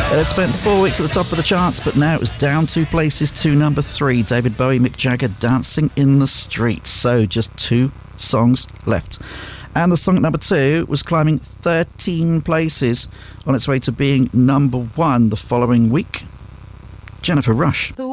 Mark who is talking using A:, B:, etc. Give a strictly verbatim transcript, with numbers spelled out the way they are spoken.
A: It spent four weeks at the top of the charts, but now it was down two places to number three. David Bowie, Mick Jagger, Dancing in the Street. So just two songs left. And the song at number two was climbing thirteen places on its way to being number one the following week. Jennifer Rush.
B: The